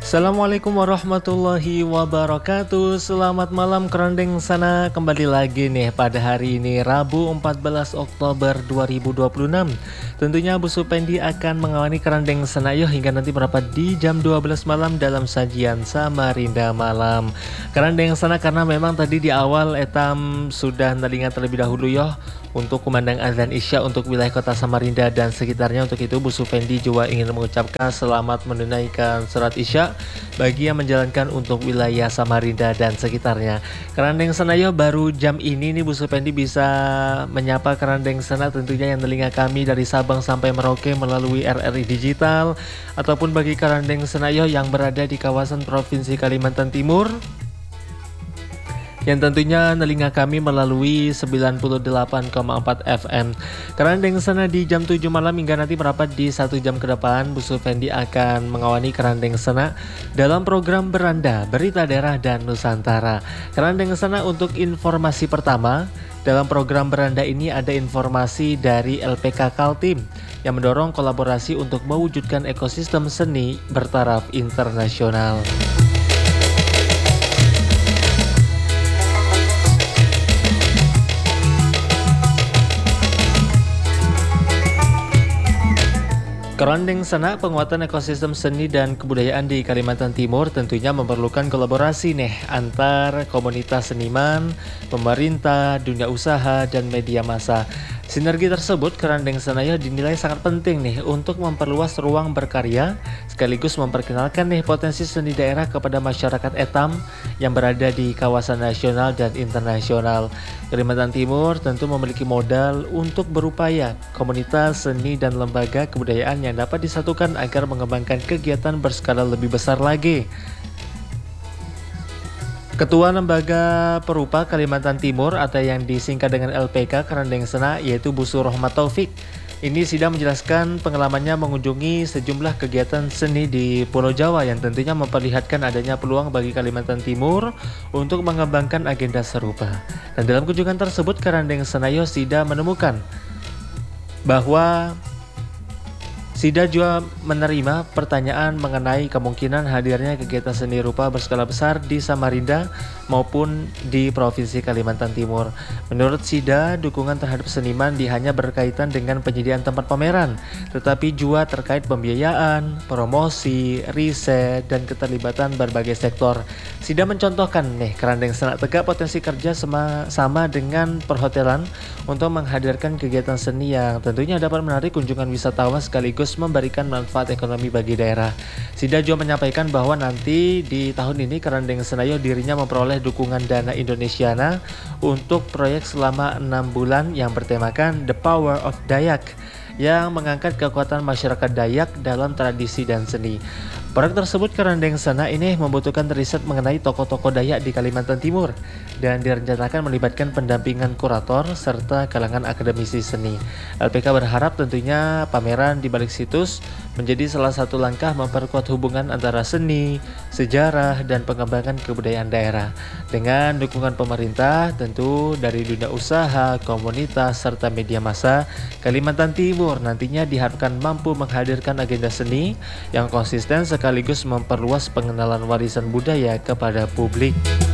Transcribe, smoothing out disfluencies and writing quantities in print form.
Assalamualaikum warahmatullahi wabarakatuh. Selamat malam kerandeng sana. Kembali lagi nih pada hari ini Rabu 14 Oktober 2026. Tentunya Bu Supendi akan mengawani kerandeng Senayo hingga nanti merapat di jam 12 malam dalam sajian Samarinda Malam. Kerandeng sana karena memang tadi di awal etam sudah nelinga terlebih dahulu yoh untuk kumandang azan Isya untuk wilayah kota Samarinda dan sekitarnya. Untuk itu Bu Supendi juga ingin mengucapkan selamat menunaikan sholat Isya bagi yang menjalankan untuk wilayah Samarinda dan sekitarnya. Kerandeng Senayo baru jam ini nih Bu Supendi bisa menyapa kerandeng Sena tentunya yang telinga kami dari Sabang sampai Merauke melalui RRI Digital, ataupun bagi kerandeng Senayo yang berada di kawasan Provinsi Kalimantan Timur yang tentunya nelinga kami melalui 98,4 FM. Kerandeng Sena di jam 7 malam hingga nanti merapat di 1 jam ke depan, Bu Supendi akan mengawani Kerandeng Sena dalam program Beranda, Berita Daerah dan Nusantara. Kerandeng Sena untuk informasi pertama, dalam program Beranda ini ada informasi dari LPK Kaltim yang mendorong kolaborasi untuk mewujudkan ekosistem seni bertaraf internasional. Kerandeng Sena, penguatan ekosistem seni dan kebudayaan di Kalimantan Timur tentunya memerlukan kolaborasi nih antar komunitas seniman, pemerintah, dunia usaha, dan media massa. Sinergi tersebut Kerandeng Senayo dinilai sangat penting nih untuk memperluas ruang berkarya sekaligus memperkenalkan nih potensi seni daerah kepada masyarakat etam yang berada di kawasan nasional dan internasional. Kalimantan Timur tentu memiliki modal untuk berupaya komunitas seni dan lembaga kebudayaan yang dapat disatukan agar mengembangkan kegiatan berskala lebih besar lagi. Ketua Lembaga Perupa Kalimantan Timur atau yang disingkat dengan LPK Kerandeng Sena yaitu Bu Surohmat Taufik. Ini sidang menjelaskan pengalamannya mengunjungi sejumlah kegiatan seni di Pulau Jawa yang tentunya memperlihatkan adanya peluang bagi Kalimantan Timur untuk mengembangkan agenda serupa. Dan dalam kunjungan tersebut Kerandeng Senayo Sida menemukan bahwa Sida juga menerima pertanyaan mengenai kemungkinan hadirnya kegiatan seni rupa berskala besar di Samarinda maupun di Provinsi Kalimantan Timur. Menurut Sida, dukungan terhadap seniman hanya berkaitan dengan penyediaan tempat pameran, tetapi juga terkait pembiayaan, promosi, riset, dan keterlibatan berbagai sektor. Sida mencontohkan Kerandeng Sena tegak potensi kerja sama dengan perhotelan untuk menghadirkan kegiatan seni yang tentunya dapat menarik kunjungan wisatawan sekaligus memberikan manfaat ekonomi bagi daerah. Sida juga menyampaikan bahwa nanti di tahun ini Kerandeng Senayo dirinya memperoleh dukungan dana Indonesiana untuk proyek selama 6 bulan yang bertemakan The Power of Dayak yang mengangkat kekuatan masyarakat Dayak dalam tradisi dan seni. Proyek tersebut Kerandeng Sena ini membutuhkan riset mengenai tokoh-tokoh Dayak di Kalimantan Timur dan direncanakan melibatkan pendampingan kurator serta kalangan akademisi seni. LPK berharap tentunya pameran di balik situs menjadi salah satu langkah memperkuat hubungan antara seni, sejarah, dan pengembangan kebudayaan daerah. Dengan dukungan pemerintah tentu dari dunia usaha, komunitas, serta media massa, Kalimantan Timur nantinya diharapkan mampu menghadirkan agenda seni yang konsisten sekaligus memperluas pengenalan warisan budaya kepada publik.